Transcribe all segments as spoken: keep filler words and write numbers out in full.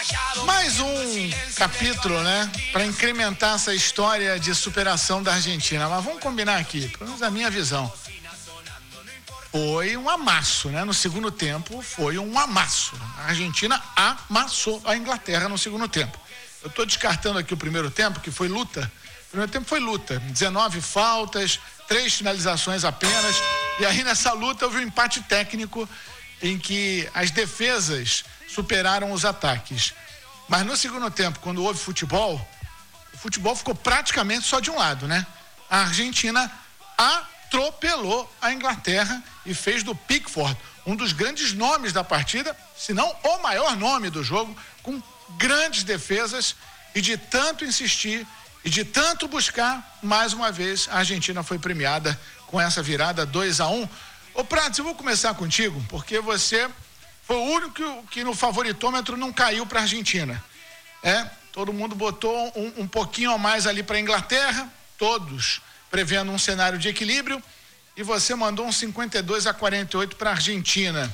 Mais um capítulo, né? Para incrementar essa história de superação da Argentina. Mas vamos combinar aqui, pelo menos a minha visão. Foi um amasso, né? No segundo tempo, foi um amasso. A Argentina amassou a Inglaterra no segundo tempo. Eu estou descartando aqui o primeiro tempo, que foi luta. O primeiro tempo foi luta. dezenove faltas, três finalizações apenas. E aí, nessa luta, houve um empate técnico em que as defesas superaram os ataques. Mas no segundo tempo, quando houve futebol, o futebol ficou praticamente só de um lado, né? A Argentina atropelou a Inglaterra e fez do Pickford um dos grandes nomes da partida, se não o maior nome do jogo, com grandes defesas, e de tanto insistir e de tanto buscar, mais uma vez a Argentina foi premiada com essa virada dois a um. Ô Prates, eu vou começar contigo, porque você foi o único que, que no favoritômetro não caiu para a Argentina. É, todo mundo botou um, um pouquinho a mais ali para a Inglaterra, todos prevendo um cenário de equilíbrio, e você mandou um cinquenta e dois a quarenta e oito para a Argentina.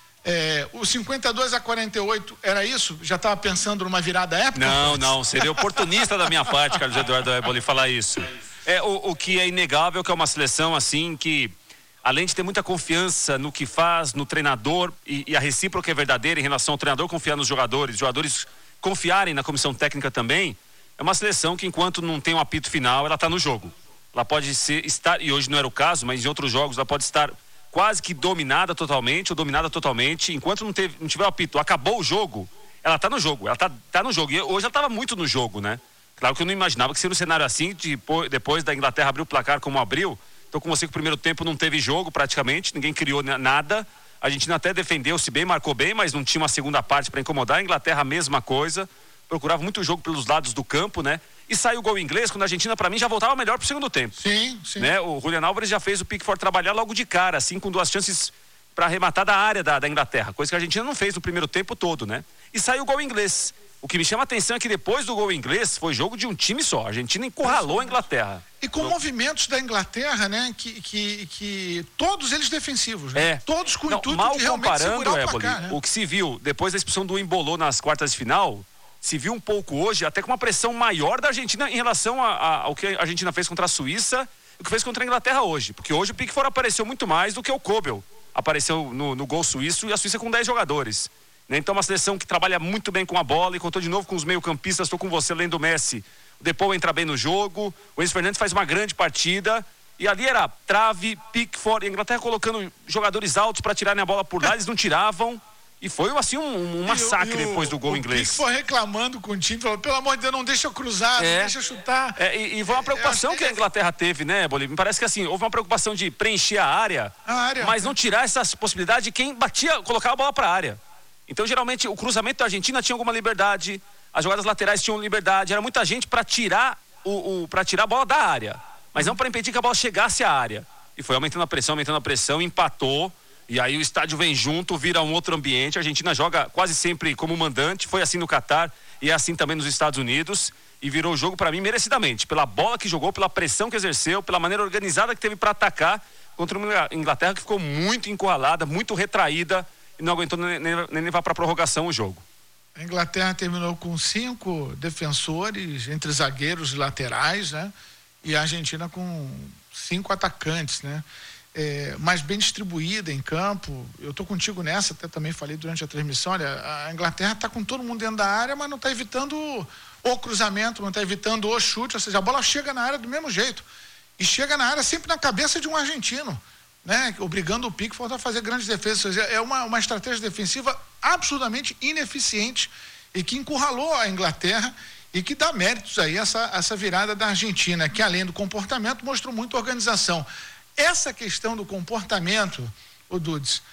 É, o cinquenta e dois a quarenta e oito era isso? Já estava pensando numa virada épica? Não, não, seria oportunista da minha parte, Carlos Eduardo Eboli, falar isso. É, o, o que é inegável que é uma seleção assim que, além de ter muita confiança no que faz, no treinador, e, e a recíproca é verdadeira em relação ao treinador confiar nos jogadores, os jogadores confiarem na comissão técnica também, é uma seleção que, enquanto não tem um apito final, ela está no jogo. Ela pode ser, estar, e hoje não era o caso, mas em outros jogos ela pode estar quase que dominada totalmente, ou dominada totalmente, enquanto não, teve, não tiver o apito, acabou o jogo, ela está no jogo, ela está tá no jogo, e hoje ela estava muito no jogo, né? Claro que eu não imaginava que seria um cenário assim, depois, depois da Inglaterra abrir o placar como abriu. Estou com você que o primeiro tempo não teve jogo praticamente, ninguém criou nada. A Argentina até defendeu-se bem, marcou bem, mas não tinha uma segunda parte para incomodar. A Inglaterra a mesma coisa, procurava muito jogo pelos lados do campo, né? E saiu o gol inglês, quando a Argentina, para mim, já voltava melhor pro segundo tempo. Sim, sim. Né? O Julián Álvares já fez o Pickford trabalhar logo de cara, assim, com duas chances para arrematar da área da, da Inglaterra, coisa que a Argentina não fez no primeiro tempo todo, né? E saiu o gol inglês. O que me chama a atenção é que depois do gol inglês foi jogo de um time só. A Argentina encurralou a Inglaterra. E com movimentos da Inglaterra, né? Que, que, que todos eles defensivos, né? É. Todos com o Não, intuito mal de realmente comparando, segurar o Eboli, placar, né? o que se viu depois da expulsão do Embolou nas quartas de final, se viu um pouco hoje, até com uma pressão maior da Argentina em relação a, a, ao que a Argentina fez contra a Suíça e o que fez contra a Inglaterra hoje. Porque hoje o Pickford apareceu muito mais do que o Kobel apareceu no, no gol suíço, e a Suíça com dez jogadores. Então uma seleção que trabalha muito bem com a bola, e contou de novo com os meio-campistas. Estou com você, lendo o Messi. O Depou entra bem no jogo, o Enzo Fernandes faz uma grande partida, e ali era trave, Pickford, a Inglaterra colocando jogadores altos para tirarem a bola por lá, eles não tiravam, e foi assim um, um massacre e o, depois do gol o inglês. O Pickford reclamando com o time, falou, pelo amor de Deus, não deixa eu cruzar, é. não deixa eu chutar. É, e, e foi uma preocupação que, que a Inglaterra teve, né, Bolívia? Me parece que assim, houve uma preocupação de preencher a área, a área. mas não tirar essa possibilidade de quem batia, colocar a bola para a área. Então, geralmente, o cruzamento da Argentina tinha alguma liberdade, as jogadas laterais tinham liberdade, era muita gente para tirar, o, o, para tirar a bola da área, mas não para impedir que a bola chegasse à área. E foi aumentando a pressão, aumentando a pressão, empatou, e aí o estádio vem junto, vira um outro ambiente. A Argentina joga quase sempre como mandante, foi assim no Catar e é assim também nos Estados Unidos, e virou o jogo para mim merecidamente, pela bola que jogou, pela pressão que exerceu, pela maneira organizada que teve para atacar contra uma Inglaterra que ficou muito encurralada, muito retraída, e não aguentou nem, nem, nem levar para prorrogação o jogo. A Inglaterra terminou com cinco defensores, entre zagueiros e laterais, né? E a Argentina com cinco atacantes, né? É, mais bem distribuída em campo. Eu estou contigo nessa, até também falei durante a transmissão, olha, a Inglaterra está com todo mundo dentro da área, mas não está evitando o cruzamento, não está evitando o chute, ou seja, a bola chega na área do mesmo jeito. E chega na área sempre na cabeça de um argentino, né? Obrigando o Pickford a fazer grandes defesas. Ou seja, é uma, uma estratégia defensiva absolutamente ineficiente e que encurralou a Inglaterra e que dá méritos aí a essa, essa virada da Argentina, que além do comportamento mostrou muita organização. Essa questão do comportamento, o Dudes,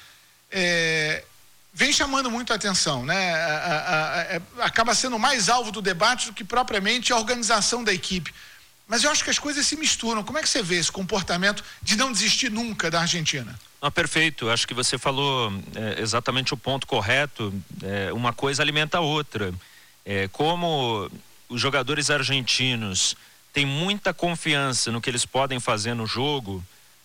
é, vem chamando muito a atenção, né? A, a, a, acaba sendo mais alvo do debate do que propriamente a organização da equipe. Mas eu acho que as coisas se misturam. Como é que você vê esse comportamento de não desistir nunca da Argentina? Ah, perfeito, acho que você falou é, exatamente o ponto correto. É, uma coisa alimenta a outra. É, como os jogadores argentinos têm muita confiança no que eles podem fazer no jogo,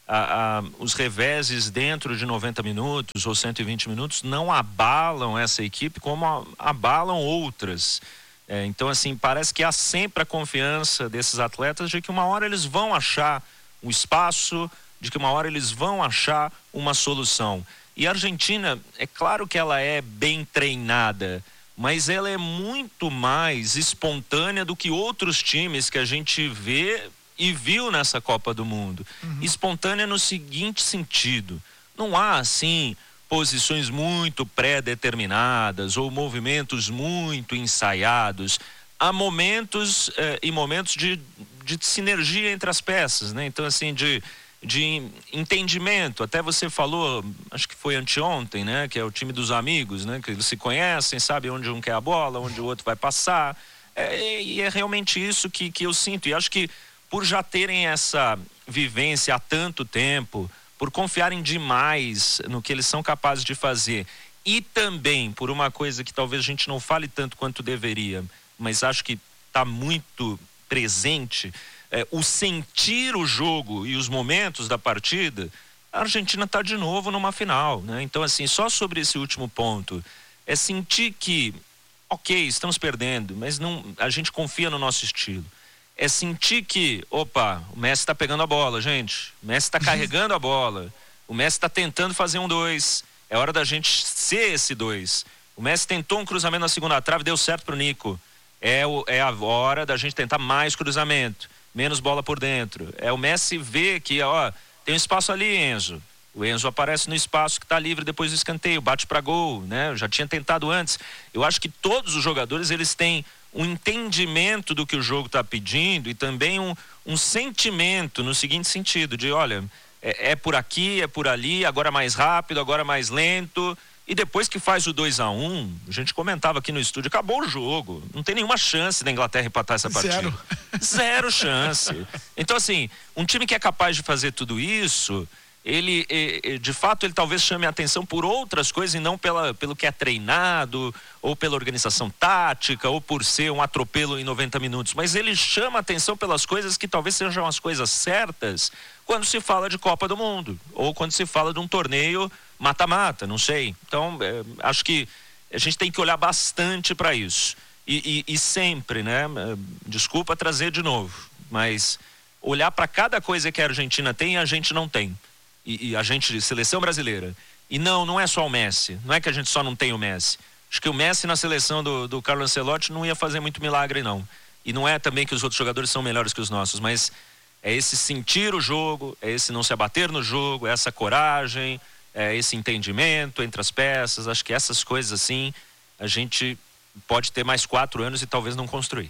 a, a, os reveses dentro de noventa minutos ou cento e vinte minutos não abalam essa equipe como a, abalam outras. É, então, assim, parece que há sempre a confiança desses atletas de que uma hora eles vão achar um espaço, de que uma hora eles vão achar uma solução. E a Argentina, é claro que ela é bem treinada, mas ela é muito mais espontânea do que outros times que a gente vê e viu nessa Copa do Mundo. Uhum. Espontânea no seguinte sentido: não há, assim, posições muito pré-determinadas ou movimentos muito ensaiados. Há momentos eh, e momentos de, de sinergia entre as peças, né? Então, assim, de, de entendimento. Até você falou, acho que foi anteontem, né? Que é o time dos amigos, né? Que eles se conhecem, sabem onde um quer a bola, onde o outro vai passar. É, e é realmente isso que, que eu sinto. E acho que por já terem essa vivência há tanto tempo, por confiarem demais no que eles são capazes de fazer, e também por uma coisa que talvez a gente não fale tanto quanto deveria, mas acho que está muito presente, é, o sentir o jogo e os momentos da partida. A Argentina está de novo numa final, né? Então, assim, só sobre esse último ponto, é sentir que, ok, estamos perdendo, mas não, a gente confia no nosso estilo. É sentir que, opa, o Messi está pegando a bola, gente. O Messi está carregando a bola. O Messi está tentando fazer um dois. É hora da gente ser esse dois. O Messi tentou um cruzamento na segunda trave, deu certo pro Nico. É, o, é a hora da gente tentar mais cruzamento, menos bola por dentro. É o Messi ver que, ó, tem um espaço ali, Enzo. O Enzo aparece no espaço que está livre depois do escanteio, bate para gol, né? Eu já tinha tentado antes. Eu acho que todos os jogadores, eles têm um entendimento do que o jogo está pedindo e também um, um sentimento no seguinte sentido, de olha, é, é por aqui, é por ali, agora mais rápido, agora mais lento. E depois que faz o dois a um, a gente comentava aqui no estúdio, acabou o jogo, não tem nenhuma chance da Inglaterra empatar essa partida. Zero. Zero chance. Então, assim, um time que é capaz de fazer tudo isso, ele, de fato, ele talvez chame a atenção por outras coisas e não pela, pelo que é treinado, ou pela organização tática, ou por ser um atropelo em noventa minutos. Mas ele chama a atenção pelas coisas que talvez sejam as coisas certas quando se fala de Copa do Mundo, ou quando se fala de um torneio mata-mata, não sei. Então, é, acho que a gente tem que olhar bastante para isso. E, e, e sempre, né? Desculpa trazer de novo, mas olhar para cada coisa que a Argentina tem e a gente não tem. E, e a gente, seleção brasileira. E não, não é só o Messi. Não é que a gente só não tem o Messi. Acho que o Messi na seleção do, do Carlo Ancelotti não ia fazer muito milagre, não. E não é também que os outros jogadores são melhores que os nossos, mas é esse sentir o jogo, é esse não se abater no jogo, é essa coragem, é esse entendimento entre as peças. Acho que essas coisas assim, a gente pode ter mais quatro anos e talvez não construir.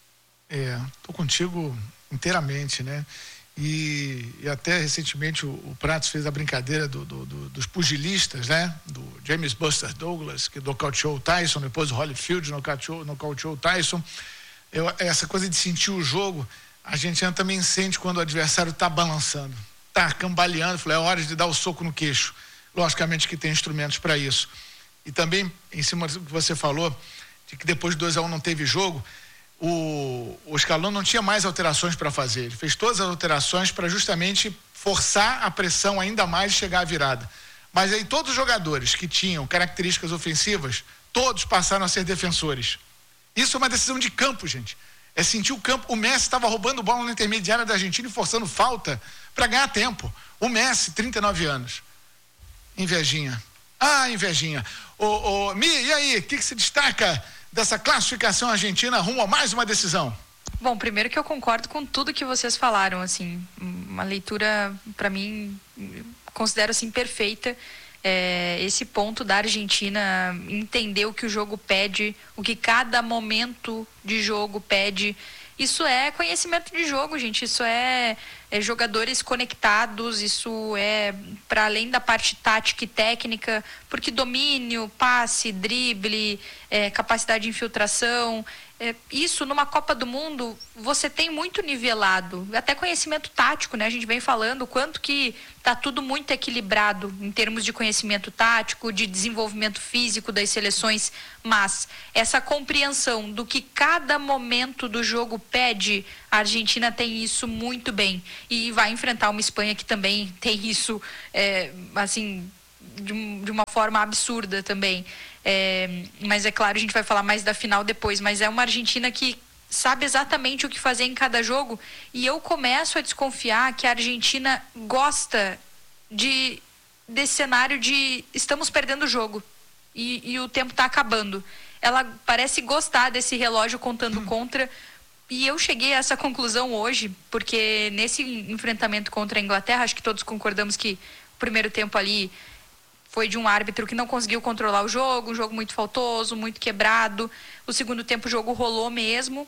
É, tô contigo inteiramente, né? E, e até recentemente o, o Pratos fez a brincadeira do, do, do, dos pugilistas, né? Do James Buster Douglas, que nocauteou o Tyson, depois o Holyfield nocauteou, nocauteou o Tyson. Eu, essa coisa de sentir o jogo, a gente também sente quando o adversário está balançando, está cambaleando. Falei, é hora de dar o soco no queixo. Logicamente que tem instrumentos para isso. E também, em cima do que você falou, de que depois de dois a um não teve jogo, o, o Scaloni não tinha mais alterações para fazer. Ele fez todas as alterações para justamente forçar a pressão ainda mais e chegar à virada. Mas aí todos os jogadores que tinham características ofensivas, todos passaram a ser defensores. Isso é uma decisão de campo, gente. É sentir o campo. O Messi estava roubando bola na intermediária da Argentina e forçando falta para ganhar tempo. O Messi, trinta e nove anos. Invejinha. Ah, invejinha. Ô, ô, Mi, e aí? O que, que se destaca dessa classificação argentina rumo a mais uma decisão? Bom, primeiro que eu concordo com tudo que vocês falaram, assim, uma leitura, para mim, considero assim perfeita. É, esse ponto da Argentina entender o que o jogo pede, o que cada momento de jogo pede. Isso é conhecimento de jogo, gente. Isso é, é jogadores conectados, isso é para além da parte tática e técnica, porque domínio, passe, drible, é, capacidade de infiltração, é, isso numa Copa do Mundo você tem muito nivelado, até conhecimento tático, né? A gente vem falando o quanto que tá tudo muito equilibrado em termos de conhecimento tático, de desenvolvimento físico das seleções, mas essa compreensão do que cada momento do jogo pede, A Argentina tem isso muito bem e vai enfrentar uma Espanha que também tem isso, é, assim, de, de uma forma absurda também. É, mas é claro, a gente vai falar mais da final depois, mas é uma Argentina que sabe exatamente o que fazer em cada jogo, e eu começo a desconfiar que a Argentina gosta de, desse cenário de estamos perdendo o jogo e, e o tempo está acabando. Ela parece gostar desse relógio contando hum. contra, e eu cheguei a essa conclusão hoje, porque nesse enfrentamento contra a Inglaterra, acho que todos concordamos que o primeiro tempo ali foi de um árbitro que não conseguiu controlar o jogo, um jogo muito faltoso, muito quebrado. O segundo tempo o jogo rolou mesmo.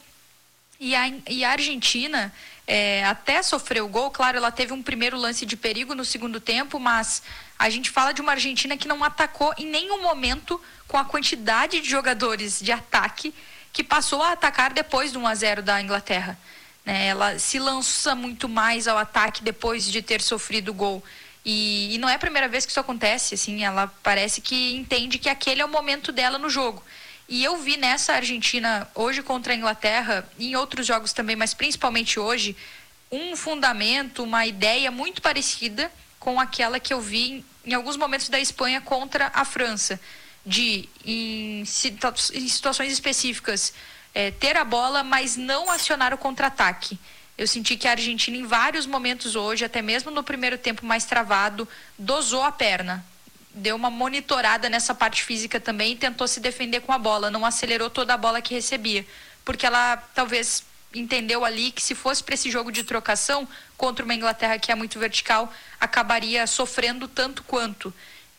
E a, e a Argentina é, até sofreu o gol, claro, ela teve um primeiro lance de perigo no segundo tempo, mas a gente fala de uma Argentina que não atacou em nenhum momento com a quantidade de jogadores de ataque que passou a atacar depois do um a zero da Inglaterra. Né? Ela se lança muito mais ao ataque depois de ter sofrido o gol. E, e não é a primeira vez que isso acontece, assim, ela parece que entende que aquele é o momento dela no jogo. E eu vi nessa Argentina, hoje contra a Inglaterra, e em outros jogos também, mas principalmente hoje, um fundamento, uma ideia muito parecida com aquela que eu vi em, em alguns momentos da Espanha contra a França. De, em, situa- em situações específicas, é, ter a bola, mas não acionar o contra-ataque. Eu senti que a Argentina, em vários momentos hoje, até mesmo no primeiro tempo mais travado, dosou a perna. Deu uma monitorada nessa parte física também e tentou se defender com a bola, não acelerou toda a bola que recebia, porque ela talvez entendeu ali que se fosse para esse jogo de trocação contra uma Inglaterra que é muito vertical, acabaria sofrendo tanto quanto.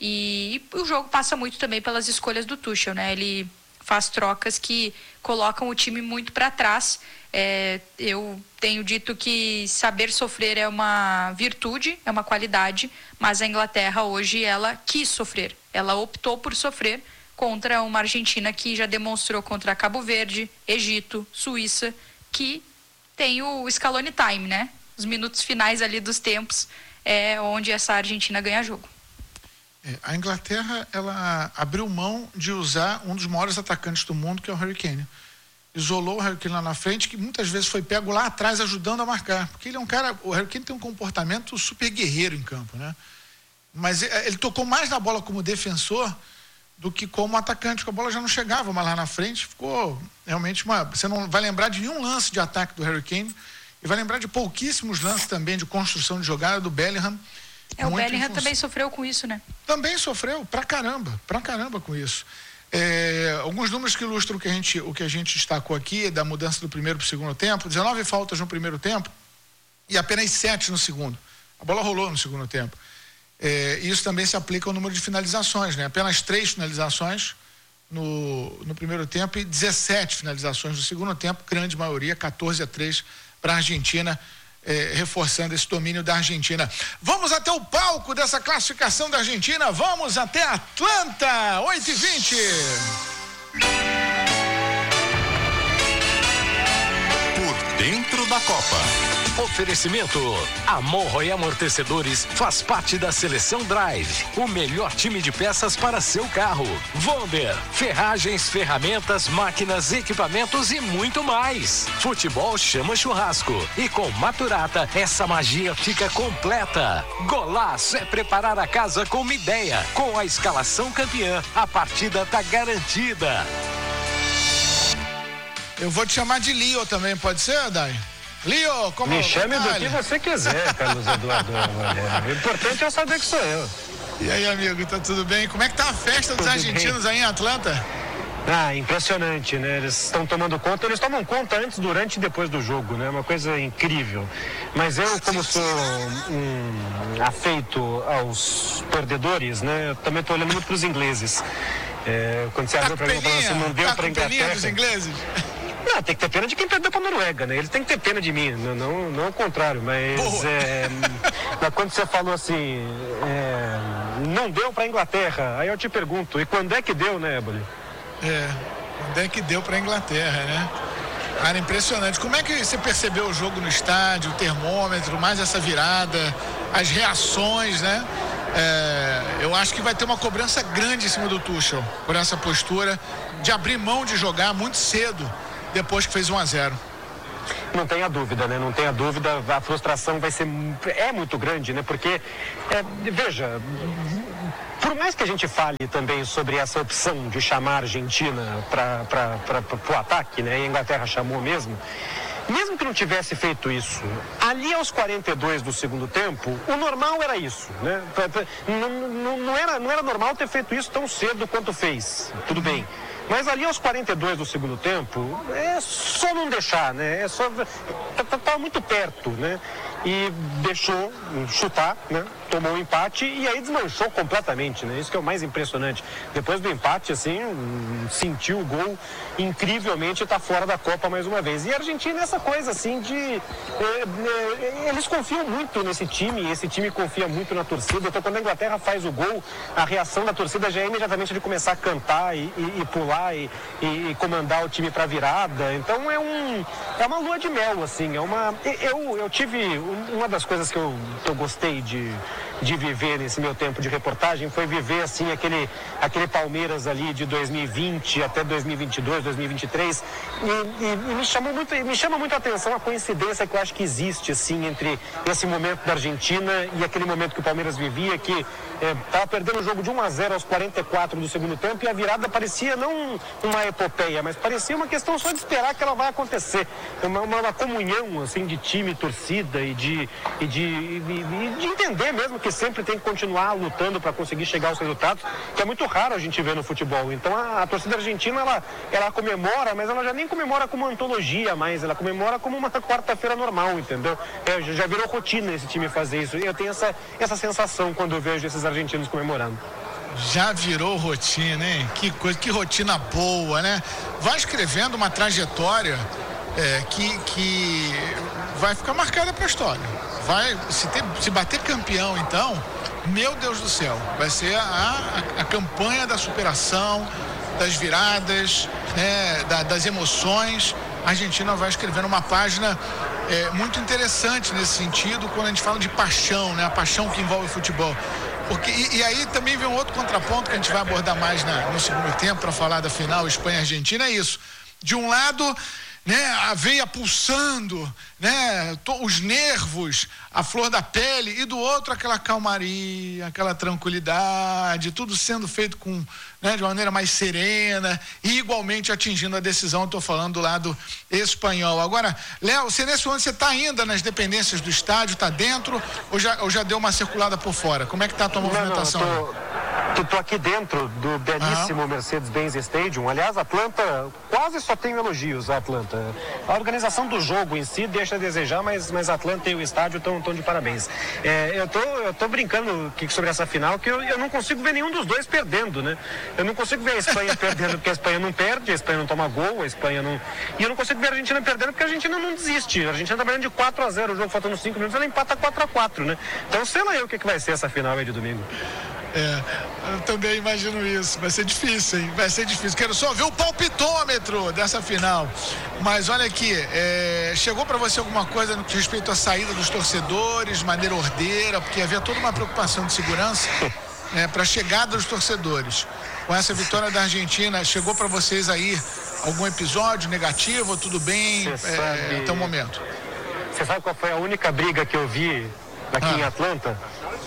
E, e o jogo passa muito também pelas escolhas do Tuchel, né? Ele faz trocas que colocam o time muito para trás. É, eu tenho dito que saber sofrer é uma virtude, é uma qualidade, mas a Inglaterra hoje ela quis sofrer, ela optou por sofrer contra uma Argentina que já demonstrou contra Cabo Verde, Egito, Suíça, que tem o Scaloni time, né? Os minutos finais ali dos tempos é onde essa Argentina ganha jogo. É, a Inglaterra, ela abriu mão de usar um dos maiores atacantes do mundo, que é o Harry Kane. Isolou o Harry Kane lá na frente, que muitas vezes foi pego lá atrás ajudando a marcar, porque ele é um cara, o Harry Kane tem um comportamento super guerreiro em campo, né? Mas ele tocou mais na bola como defensor do que como atacante, porque a bola já não chegava mais lá na frente, ficou realmente uma, você não vai lembrar de nenhum lance de ataque do Harry Kane, e vai lembrar de pouquíssimos lances também de construção de jogada do Bellingham. É, o Bellingham também sofreu com isso, né? Também sofreu, pra caramba, pra caramba com isso. É, alguns números que ilustram o que, a gente, o que a gente destacou aqui, da mudança do primeiro para o segundo tempo: dezenove faltas no primeiro tempo e apenas sete no segundo. A bola rolou no segundo tempo. É, isso também se aplica ao número de finalizações, né? Apenas três finalizações no, no primeiro tempo e dezessete finalizações no segundo tempo, grande maioria, quatorze a três para a Argentina. É, reforçando esse domínio da Argentina. Vamos até o palco dessa classificação da Argentina, vamos até Atlanta, oito e vinte. Por dentro da Copa. Oferecimento: Amorro e Amortecedores faz parte da Seleção Drive, o melhor time de peças para seu carro. Vonder, ferragens, ferramentas, máquinas, equipamentos e muito mais. Futebol chama churrasco e com Maturata essa magia fica completa. Golaço é preparar a casa com uma ideia. Com a escalação campeã, a partida tá garantida. Eu vou te chamar de Leo também, pode ser, Dai? Leo, como Me chame do que você quiser, Carlos Eduardo. O importante é saber que sou eu. E aí, amigo, tá tudo bem? Como é que tá a festa dos tudo argentinos bem aí em Atlanta? Ah, impressionante, né? Eles estão tomando conta, eles tomam conta antes, durante e depois do jogo, né? Uma coisa incrível. Mas eu, como sou um afeito aos perdedores, né? Eu também tô olhando muito pros ingleses. É, quando você abriu pra mim, falando assim, não deu tá pra Inglaterra. Dos ingleses? Não, tem que ter pena de quem perdeu pra Noruega, né? Eles têm que ter pena de mim, não, não, não ao contrário, mas, é, mas quando você falou assim, é, não deu pra Inglaterra, aí eu te pergunto, e quando é que deu, né, Éboli? É, quando é que deu pra Inglaterra, né? Cara, impressionante. Como é que você percebeu o jogo no estádio, o termômetro, mais essa virada, as reações, né? É, eu acho que vai ter uma cobrança grande em cima do Tuchel, por essa postura de abrir mão de jogar muito cedo, depois que fez um a zero. Não tenha dúvida, né? Não tenha dúvida, a frustração vai ser, é muito grande, né? Porque, é, veja, por mais que a gente fale também sobre essa opção de chamar a Argentina para o ataque, né? E a Inglaterra chamou mesmo. Mesmo que não tivesse feito isso, ali aos quarenta e dois do segundo tempo, o normal era isso, né? Não, não, não, era, não era normal ter feito isso tão cedo quanto fez, tudo bem. Mas ali aos quarenta e dois do segundo tempo, é só não deixar, né? É só... Tá, tá, tá muito perto, né? E deixou chutar, né? Tomou um empate e aí desmanchou completamente, né? Isso que é o mais impressionante. Depois do empate, assim, sentiu o gol incrivelmente e tá fora da Copa mais uma vez. E a Argentina, essa coisa, assim, de... É, é, eles confiam muito nesse time, esse time confia muito na torcida. Então, quando a Inglaterra faz o gol, a reação da torcida já é imediatamente de começar a cantar e, e, e pular e, e, e comandar o time para virada. Então, é, um, é uma lua de mel, assim. É uma... Eu, eu tive... Uma das coisas que eu, que eu gostei de... de viver nesse meu tempo de reportagem foi viver assim aquele, aquele Palmeiras ali de dois mil e vinte até dois mil e vinte e dois, dois mil e vinte e três e, e, e me chamou muito, me chama muito a atenção a coincidência que eu acho que existe assim entre esse momento da Argentina e aquele momento que o Palmeiras vivia, que estava é, perdendo o jogo de um a zero aos quarenta e quatro do segundo tempo e a virada parecia não uma epopeia, mas parecia uma questão só de esperar que ela vai acontecer, uma, uma, uma comunhão assim de time, torcida e de, e de, e de entender mesmo que sempre tem que continuar lutando para conseguir chegar aos resultados, que é muito raro a gente ver no futebol. Então a, a torcida argentina, ela, ela comemora, mas ela já nem comemora como uma antologia mais, ela comemora como uma quarta-feira normal, entendeu? É, já virou rotina esse time fazer isso. E eu tenho essa, essa sensação quando eu vejo esses argentinos comemorando. Já virou rotina, hein? Que coisa, que rotina boa, né? Vai escrevendo uma trajetória é, que, que vai ficar marcada para a história. Vai, se, ter, se bater campeão, então, meu Deus do céu, vai ser a, a, a campanha da superação, das viradas, né, da, das emoções. A Argentina vai escrevendo uma página é, muito interessante nesse sentido, quando a gente fala de paixão, né, a paixão que envolve o futebol. Porque, e, e aí também vem um outro contraponto que a gente vai abordar mais na, no segundo tempo, para falar da final Espanha-Argentina, é isso. De um lado, né, a veia pulsando, né, os nervos, a flor da pele, e do outro aquela calmaria, aquela tranquilidade, tudo sendo feito com, né, de uma maneira mais serena e igualmente atingindo a decisão. Estou falando do lado espanhol. Agora, Léo, você nesse momento você está ainda nas dependências do estádio, está dentro ou já, ou já deu uma circulada por fora? Como é que está a tua movimentação? Não, não, eu tô, tô aqui dentro do belíssimo uhum. Mercedes-Benz Stadium. Aliás, Atlanta, quase só tenho elogios a Atlanta. A organização do jogo em si deixa a desejar, mas, mas Atlanta e o estádio estão de parabéns. É, eu, tô, eu tô brincando sobre essa final, que eu, eu não consigo ver nenhum dos dois perdendo, né? Eu não consigo ver a Espanha perdendo porque a Espanha não perde, a Espanha não toma gol, a Espanha não... E eu não consigo ver a Argentina perdendo porque a Argentina não desiste. A Argentina tá perdendo de quatro a zero, o jogo faltando cinco minutos, ela empata quatro a quatro, né? Então sei lá eu o que, que vai ser essa final aí de domingo. É, eu também imagino isso. Vai ser difícil, hein? Vai ser difícil. Quero só ver o palpitômetro dessa final. Mas olha aqui, é, chegou para você alguma coisa no que respeito à saída dos torcedores, de maneira ordeira, porque havia toda uma preocupação de segurança, né, para a chegada dos torcedores. Com essa vitória da Argentina, chegou para vocês aí algum episódio negativo, tudo bem é, até o momento? Você sabe qual foi a única briga que eu vi aqui ah. em Atlanta?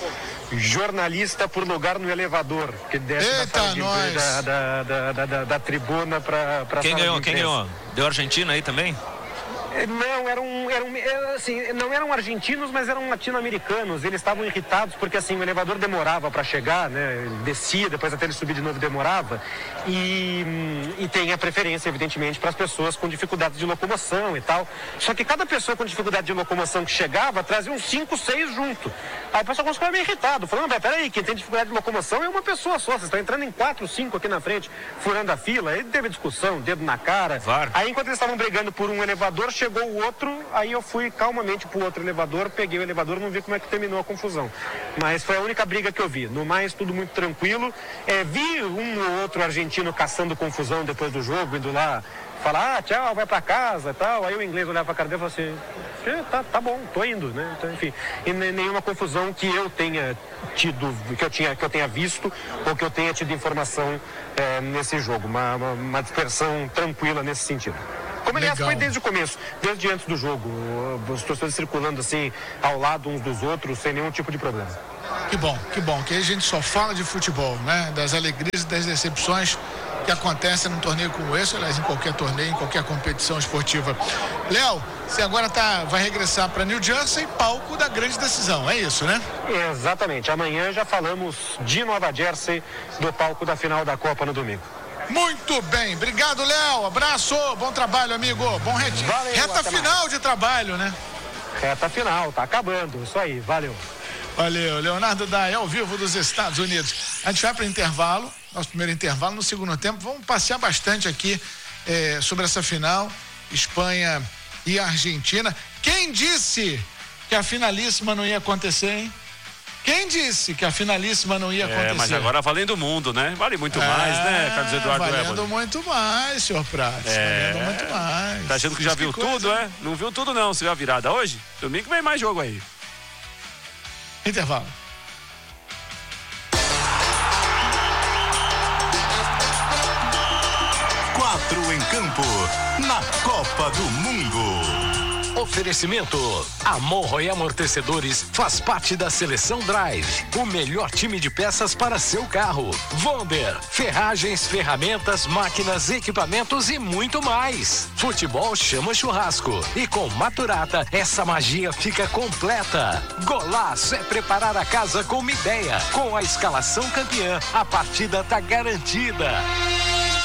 Jornalista por lugar no elevador, que desce Eita, da, de, da, da, da, da, da, da tribuna para para quem ganhou? Quem ganhou? Deu Argentina aí também? Não, eram, eram assim, não eram argentinos, mas eram latino-americanos. Eles estavam irritados porque assim, o elevador demorava para chegar, né? Ele descia, depois até ele subir de novo demorava. E, e tem a preferência, evidentemente, para as pessoas com dificuldade de locomoção e tal. Só que cada pessoa com dificuldade de locomoção que chegava trazia uns cinco, seis junto. Aí o pessoal começou a ficar meio irritado, falando, mas peraí, quem tem dificuldade de locomoção é uma pessoa só. Vocês estão entrando em quatro, cinco aqui na frente, furando a fila. Aí teve discussão, dedo na cara. Var. Aí enquanto eles estavam brigando por um elevador, chegou o outro, aí eu fui calmamente pro outro elevador, peguei o elevador, não vi como é que terminou a confusão. Mas foi a única briga que eu vi. No mais, tudo muito tranquilo. É, vi um ou outro argentino caçando confusão depois do jogo, indo lá falar, ah, tchau, vai pra casa e tal. Aí o inglês olhava pra cara dele e falou assim, tá, tá bom, tô indo, né? Então, enfim, e nenhuma confusão que eu tenha tido, que eu, tinha, que eu tenha visto ou que eu tenha tido informação é, nesse jogo. Uma, uma, uma dispersão tranquila nesse sentido. Como aliás Legal. foi desde o começo, desde antes do jogo. Os torcedores circulando assim, ao lado uns dos outros, sem nenhum tipo de problema. Que bom, que bom, que aí a gente só fala de futebol, né? Das alegrias e das decepções que acontecem num torneio como esse, aliás, em qualquer torneio, em qualquer competição esportiva. Léo, você agora tá, vai regressar para New Jersey, palco da grande decisão, é isso, né? Exatamente. Amanhã já falamos de Nova Jersey, do palco da final da Copa no domingo. Muito bem, obrigado, Léo, abraço, bom trabalho, amigo, bom reti... Valeu, reta final mais. de trabalho, né? Reta final, tá acabando, isso aí, valeu. Valeu, Leonardo Dai, ao vivo dos Estados Unidos. A gente vai para o intervalo, nosso primeiro intervalo. No segundo tempo, vamos passear bastante aqui eh, sobre essa final, Espanha e Argentina. Quem disse que a finalíssima não ia acontecer, hein? Quem disse que a finalíssima não ia acontecer? É, mas agora valendo o mundo, né? Vale muito é, mais, né, Carlos Eduardo Valendo Éboli? muito mais, senhor Prates. É. Valendo muito mais. Tá achando que já Isso viu que coisa, tudo, é? Não viu tudo, não. Você viu a virada hoje? Domingo vem mais jogo aí. Intervalo. Quatro em campo, na Copa do Mundo. Oferecimento: Amorro e Amortecedores faz parte da Seleção Drive, o melhor time de peças para seu carro. Vonder, ferragens, ferramentas, máquinas, equipamentos e muito mais. Futebol chama churrasco e com Maturata essa magia fica completa. Golaço é preparar a casa com uma ideia. Com a escalação campeã, a partida tá garantida.